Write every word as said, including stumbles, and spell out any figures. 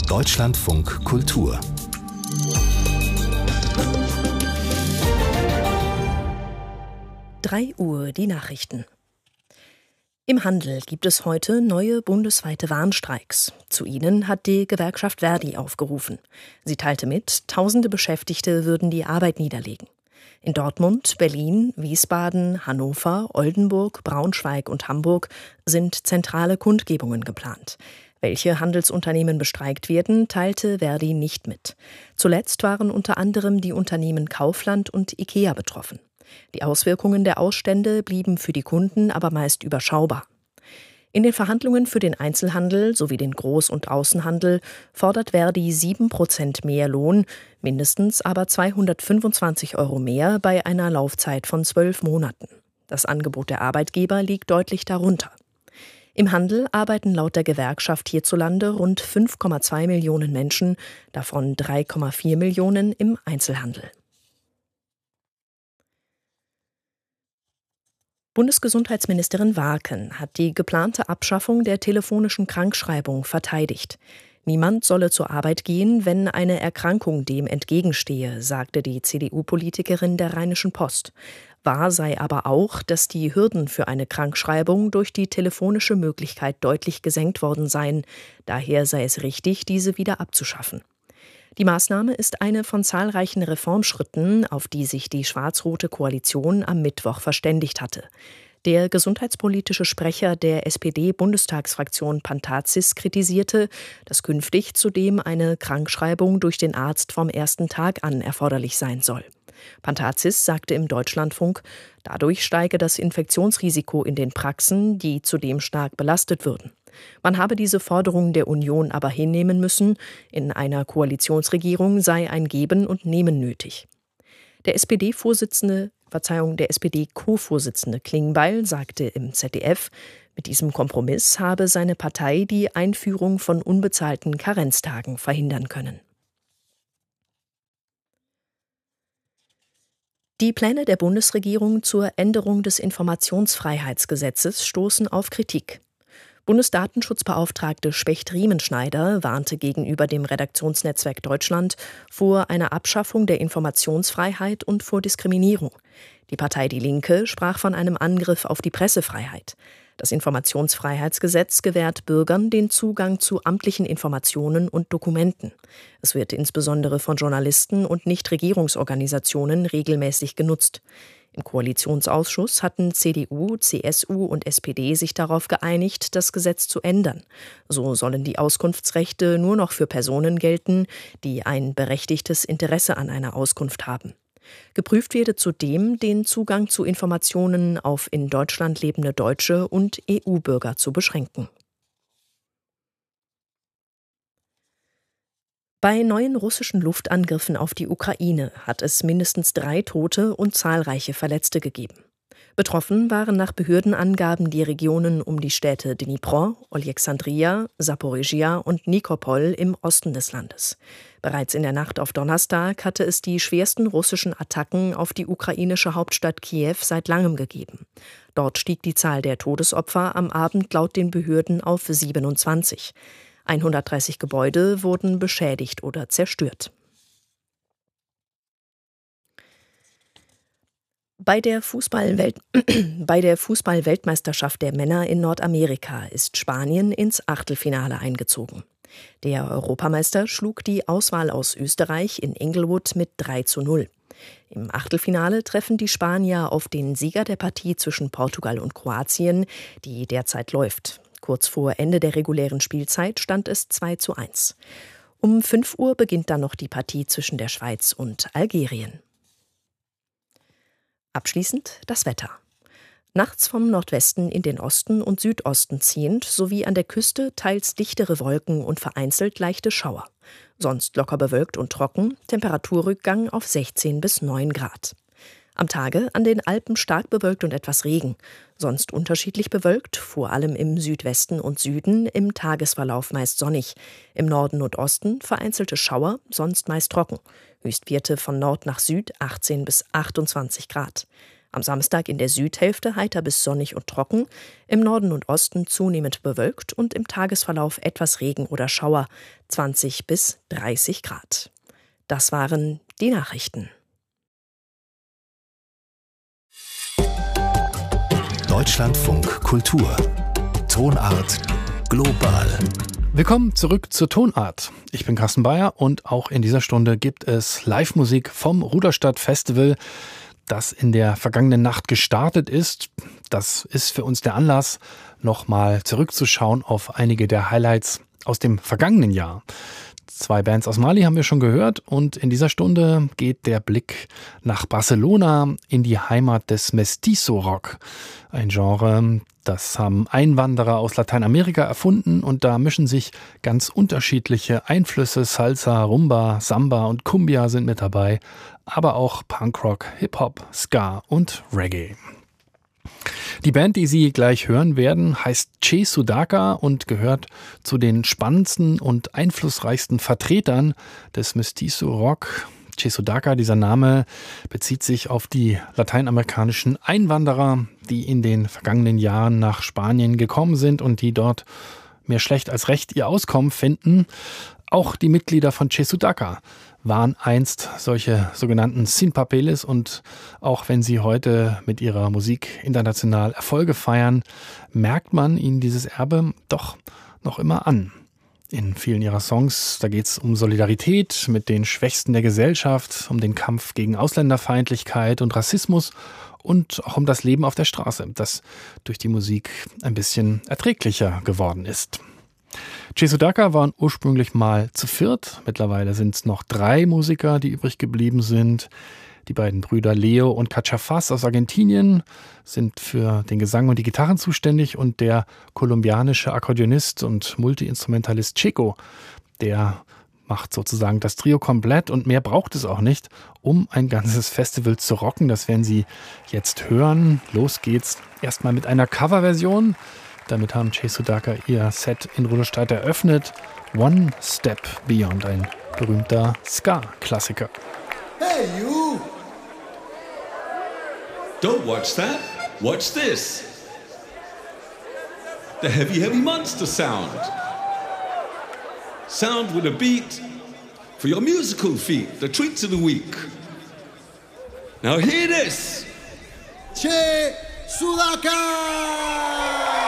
Deutschlandfunk Kultur. drei Uhr die Nachrichten. Im Handel gibt es heute neue bundesweite Warnstreiks. Zu ihnen hat die Gewerkschaft Verdi aufgerufen. Sie teilte mit, tausende Beschäftigte würden die Arbeit niederlegen. In Dortmund, Berlin, Wiesbaden, Hannover, Oldenburg, Braunschweig und Hamburg sind zentrale Kundgebungen geplant. Welche Handelsunternehmen bestreikt werden, teilte Verdi nicht mit. Zuletzt waren unter anderem die Unternehmen Kaufland und IKEA betroffen. Die Auswirkungen der Ausstände blieben für die Kunden aber meist überschaubar. In den Verhandlungen für den Einzelhandel sowie den Groß- und Außenhandel fordert Verdi sieben Prozent mehr Lohn, mindestens aber zweihundertfünfundzwanzig Euro mehr bei einer Laufzeit von zwölf Monaten. Das Angebot der Arbeitgeber liegt deutlich darunter. Im Handel arbeiten laut der Gewerkschaft hierzulande rund fünf Komma zwei Millionen Menschen, davon drei Komma vier Millionen im Einzelhandel. Bundesgesundheitsministerin Warken hat die geplante Abschaffung der telefonischen Krankschreibung verteidigt. Niemand solle zur Arbeit gehen, wenn eine Erkrankung dem entgegenstehe, sagte die C D U-Politikerin der Rheinischen Post. Wahr sei aber auch, dass die Hürden für eine Krankschreibung durch die telefonische Möglichkeit deutlich gesenkt worden seien. Daher sei es richtig, diese wieder abzuschaffen. Die Maßnahme ist eine von zahlreichen Reformschritten, auf die sich die schwarz-rote Koalition am Mittwoch verständigt hatte. Der gesundheitspolitische Sprecher der S P D-Bundestagsfraktion Pantazis kritisierte, dass künftig zudem eine Krankschreibung durch den Arzt vom ersten Tag an erforderlich sein soll. Pantazis sagte im Deutschlandfunk, dadurch steige das Infektionsrisiko in den Praxen, die zudem stark belastet würden. Man habe diese Forderung der Union aber hinnehmen müssen. In einer Koalitionsregierung sei ein Geben und Nehmen nötig. Der S P D-Vorsitzende, Verzeihung, der S P D-Co-Vorsitzende Klingbeil sagte im Z D F, mit diesem Kompromiss habe seine Partei die Einführung von unbezahlten Karenztagen verhindern können. Die Pläne der Bundesregierung zur Änderung des Informationsfreiheitsgesetzes stoßen auf Kritik. Bundesdatenschutzbeauftragte Specht-Riemenschneider warnte gegenüber dem Redaktionsnetzwerk Deutschland vor einer Abschaffung der Informationsfreiheit und vor Diskriminierung. Die Partei Die Linke sprach von einem Angriff auf die Pressefreiheit. Das Informationsfreiheitsgesetz gewährt Bürgern den Zugang zu amtlichen Informationen und Dokumenten. Es wird insbesondere von Journalisten und Nichtregierungsorganisationen regelmäßig genutzt. Im Koalitionsausschuss hatten C D U, C S U und S P D sich darauf geeinigt, das Gesetz zu ändern. So sollen die Auskunftsrechte nur noch für Personen gelten, die ein berechtigtes Interesse an einer Auskunft haben. Geprüft werde zudem, den Zugang zu Informationen auf in Deutschland lebende Deutsche und E U-Bürger zu beschränken. Bei neuen russischen Luftangriffen auf die Ukraine hat es mindestens drei Tote und zahlreiche Verletzte gegeben. Betroffen waren nach Behördenangaben die Regionen um die Städte Dnipro, Olexandria, Saporizhia und Nikopol im Osten des Landes. Bereits in der Nacht auf Donnerstag hatte es die schwersten russischen Attacken auf die ukrainische Hauptstadt Kiew seit langem gegeben. Dort stieg die Zahl der Todesopfer am Abend laut den Behörden auf siebenundzwanzig. hundertdreißig Gebäude wurden beschädigt oder zerstört. Bei der Fußballwelt- bei der Fußball-Weltmeisterschaft der Männer in Nordamerika ist Spanien ins Achtelfinale eingezogen. Der Europameister schlug die Auswahl aus Österreich in Inglewood mit drei zu null. Im Achtelfinale treffen die Spanier auf den Sieger der Partie zwischen Portugal und Kroatien, die derzeit läuft. Kurz vor Ende der regulären Spielzeit stand es zwei zu eins. Um fünf Uhr beginnt dann noch die Partie zwischen der Schweiz und Algerien. Abschließend das Wetter. Nachts vom Nordwesten in den Osten und Südosten ziehend sowie an der Küste teils dichtere Wolken und vereinzelt leichte Schauer. Sonst locker bewölkt und trocken, Temperaturrückgang auf sechzehn bis neun Grad. Am Tage an den Alpen stark bewölkt und etwas Regen. Sonst unterschiedlich bewölkt, vor allem im Südwesten und Süden, im Tagesverlauf meist sonnig. Im Norden und Osten vereinzelte Schauer, sonst meist trocken. Höchstwerte von Nord nach Süd achtzehn bis achtundzwanzig Grad. Am Samstag in der Südhälfte heiter bis sonnig und trocken, im Norden und Osten zunehmend bewölkt und im Tagesverlauf etwas Regen oder Schauer, zwanzig bis dreißig Grad. Das waren die Nachrichten. Deutschlandfunk Kultur. Tonart global. Willkommen zurück zur Tonart. Ich bin Carsten Bayer und auch in dieser Stunde gibt es Live-Musik vom Ruderstadt Festival, das in der vergangenen Nacht gestartet ist. Das ist für uns der Anlass, nochmal zurückzuschauen auf einige der Highlights aus dem vergangenen Jahr. Zwei Bands aus Mali haben wir schon gehört und in dieser Stunde geht der Blick nach Barcelona in die Heimat des Mestizo-Rock. Ein Genre, das haben Einwanderer aus Lateinamerika erfunden und da mischen sich ganz unterschiedliche Einflüsse. Salsa, Rumba, Samba und Cumbia sind mit dabei, aber auch Punkrock, Hip-Hop, Ska und Reggae. Die Band, die Sie gleich hören werden, heißt Che Sudaka und gehört zu den spannendsten und einflussreichsten Vertretern des Mestizo Rock. Che Sudaka, dieser Name bezieht sich auf die lateinamerikanischen Einwanderer, die in den vergangenen Jahren nach Spanien gekommen sind und die dort mehr schlecht als recht ihr Auskommen finden. Auch die Mitglieder von Che Sudaka waren einst solche sogenannten Sin Papeles und auch wenn sie heute mit ihrer Musik international Erfolge feiern, merkt man ihnen dieses Erbe doch noch immer an. In vielen ihrer Songs, da geht es um Solidarität mit den Schwächsten der Gesellschaft, um den Kampf gegen Ausländerfeindlichkeit und Rassismus und auch um das Leben auf der Straße, das durch die Musik ein bisschen erträglicher geworden ist. Che Sudaka waren ursprünglich mal zu viert. Mittlerweile sind es noch drei Musiker, die übrig geblieben sind. Die beiden Brüder Leo und Cachafaz aus Argentinien sind für den Gesang und die Gitarren zuständig und der kolumbianische Akkordeonist und Multiinstrumentalist Chico, der macht sozusagen das Trio komplett und mehr braucht es auch nicht, um ein ganzes Festival zu rocken. Das werden Sie jetzt hören. Los geht's erstmal mit einer Coverversion. Damit haben Che Sudaka ihr Set in Rudolstadt eröffnet. One Step Beyond, ein berühmter Ska-Klassiker. Hey, you! Don't watch that. Watch this. The heavy, heavy monster sound. Sound with a beat for your musical feet, the treats of the week. Now hear this. Che Sudaka!